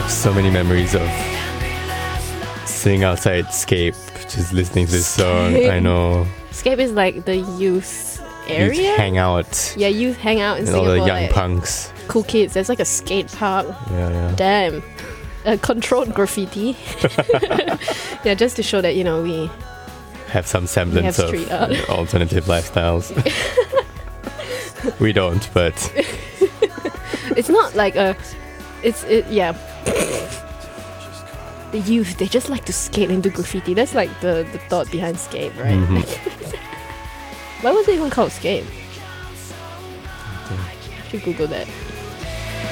So many memories of sitting outside Scape, just listening to this song. I know. Scape is like the youth area. Youth hangout. Yeah, youth hangout in And all Singapore. the young like, punks. cool kids. There's like a skate park. Yeah. Damn. Controlled graffiti. Yeah, just to show that, we Have some semblance have of street art. alternative lifestyles. We don't, but it's not like yeah. The youth, they just like to skate and do graffiti. That's like the thought behind skate, right? Why was it even called skate? Should Google that.